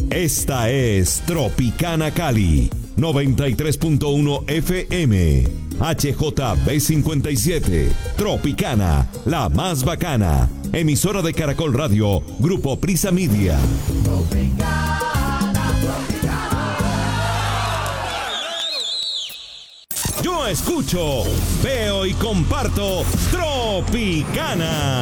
Esta es Tropicana Cali, 93.1 FM, HJB57, Tropicana, la más bacana, emisora de Caracol Radio, Grupo Prisa Media. Yo escucho, veo y comparto Tropicana.